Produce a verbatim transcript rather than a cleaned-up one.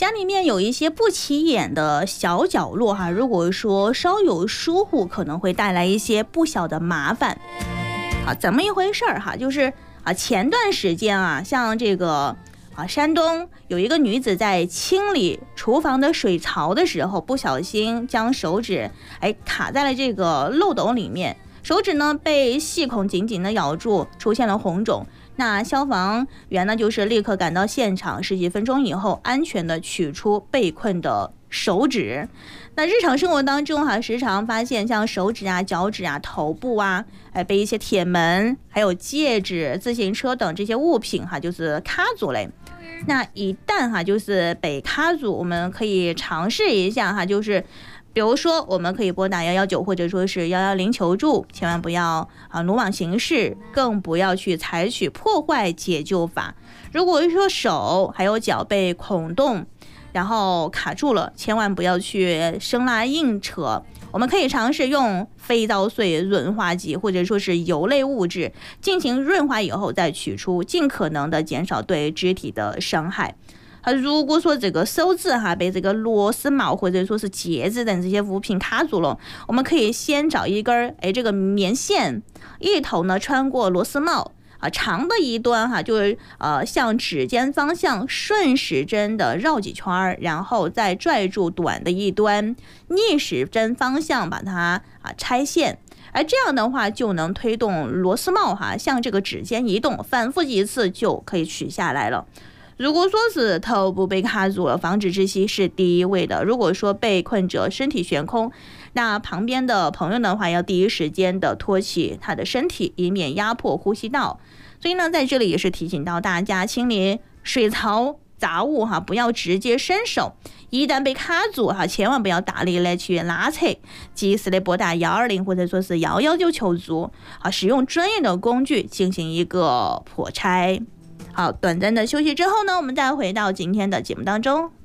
家里面有一些不起眼的小角落哈，如果说稍有疏忽，可能会带来一些不小的麻烦。啊，怎么一回事儿哈？就是啊，前段时间啊，像这个啊，山东有一个女子在清理厨房的水槽的时候，不小心将手指哎卡在了这个漏斗里面，手指呢被细孔紧紧的咬住，出现了红肿。那消防员呢，就是立刻赶到现场，十几分钟以后，安全的取出被困的手指。那日常生活当中哈、啊，时常发现像手指啊、脚趾啊、头部啊，哎，被一些铁门、还有戒指、自行车等这些物品哈、啊，就是卡住嘞。那一旦哈、啊，就是被卡住，我们可以尝试一下哈、啊，就是。比如说，我们可以拨打一一九或者说是一一零求助，千万不要啊鲁莽行事，更不要去采取破坏解救法。如果说手还有脚被孔洞，然后卡住了，千万不要去生拉硬扯。我们可以尝试用肥皂水润滑剂或者说是油类物质进行润滑以后再取出，尽可能的减少对肢体的伤害。啊，如果说这个手指哈被这个螺丝帽或者说是戒指等这些物品卡住了，我们可以先找一根哎这个棉线，一头呢穿过螺丝帽啊，长的一端哈就是呃向指尖方向顺时针的绕几圈，然后再拽住短的一端，逆时针方向把它啊拆线。而这样的话就能推动螺丝帽哈向这个指尖移动，反复几次就可以取下来了。如果说是头部被卡住了，防止窒息是第一位的。如果说被困者身体悬空，那旁边的朋友的话要第一时间的托起他的身体，以免压迫呼吸道。所以呢，在这里也是提醒到大家，清理水槽杂物哈，不要直接伸手，一旦被卡住哈，千万不要大力来去拉扯，及时的拨打一二零或者说是一一九求助啊，使用专业的工具进行一个破拆。好，短暂的休息之后呢，我们再回到今天的节目当中。